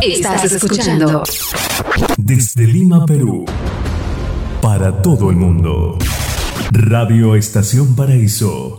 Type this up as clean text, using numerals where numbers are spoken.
Estás escuchando desde Lima, Perú, para todo el mundo. Radio Estación Paraíso